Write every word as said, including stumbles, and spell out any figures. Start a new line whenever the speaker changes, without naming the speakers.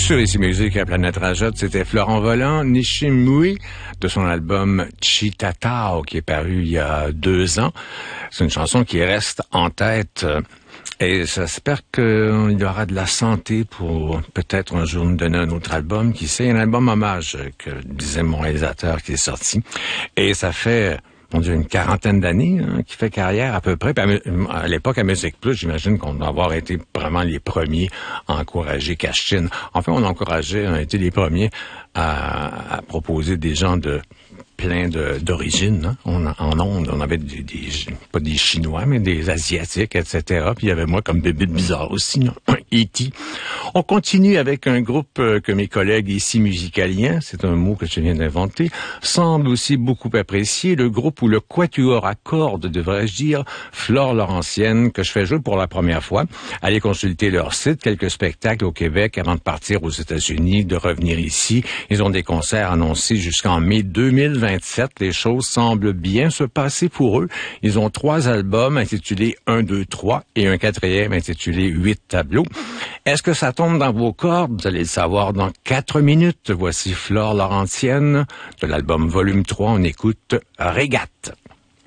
Sur Ici Musique à Planète Rajotte, c'était Florent Volant, Nishimui, de son album Chitatao, qui est paru il y a deux ans. C'est une chanson qui reste en tête. Et j'espère qu'il y aura de la santé pour peut-être un jour nous donner un autre album. Qui sait, un album hommage, que disait mon réalisateur qui est sorti. Et ça fait... on dit une quarantaine d'années hein, qui fait carrière à peu près. Puis à, à l'époque, à Musique Plus, j'imagine qu'on doit avoir été vraiment les premiers à encourager Cashtin. Enfin, on encourageait, on a été les premiers à, à proposer des gens de plein de, d'origine. Hein. On, en ondes, on avait des, des, pas des Chinois, mais des Asiatiques, et cetera. Puis il y avait moi comme bébé bizarre aussi, non? E T On continue avec un groupe que mes collègues ici musicaliens, c'est un mot que je viens d'inventer, semblent aussi beaucoup apprécier, le groupe ou le quatuor à cordes, devrais-je dire, Flore Laurentienne, que je fais jouer pour la première fois. Allez consulter leur site, quelques spectacles au Québec avant de partir aux États-Unis, de revenir ici. Ils ont des concerts annoncés jusqu'en mai deux mille vingt-sept. Les choses semblent bien se passer pour eux. Ils ont trois albums intitulés un, deux, trois et un quatrième intitulé huit tableaux. Est-ce que ça tombe dans vos cordes? Vous allez le savoir dans quatre minutes. Voici Flore Laurentienne de l'album Volume trois. On écoute Régate.